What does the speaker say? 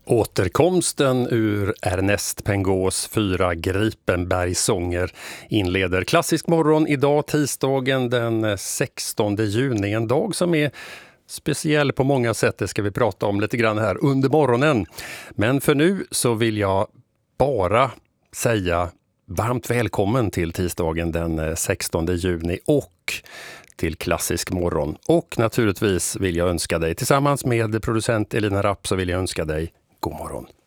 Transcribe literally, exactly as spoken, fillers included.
Återkomsten ur Ernest Pengås fyra Gripenbergssånger inleder Klassisk morgon idag, tisdagen den sextonde juni. En dag som är speciell på många sätt, det ska vi prata om lite grann här under morgonen. Men för nu så vill jag bara säga varmt välkommen till tisdagen den sextonde juni och till Klassisk morgon. Och naturligtvis vill jag önska dig, tillsammans med producent Elina Rapp, så vill jag önska dig god morgon.